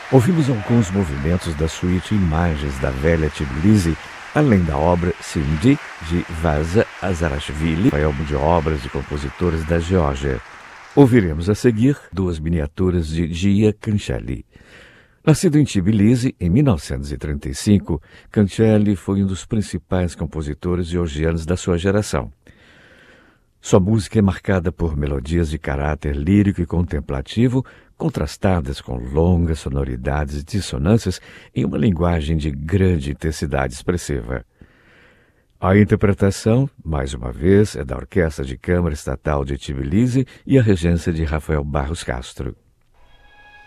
Ouvimos alguns movimentos da suíte Imagens da Velha Tbilisi, além da obra Sindi, de Vaza Azarashvili, álbum de obras de compositores da Geórgia. Ouviremos a seguir duas miniaturas de Gia Kancheli. Nascido em Tbilisi em 1935, Kancheli foi um dos principais compositores georgianos da sua geração. Sua música é marcada por melodias de caráter lírico e contemplativo, contrastadas com longas sonoridades e dissonâncias em uma linguagem de grande intensidade expressiva. A interpretação, mais uma vez, é da Orquestra de Câmara Estatal de Tbilisi e a regência de Rafael Barros Castro.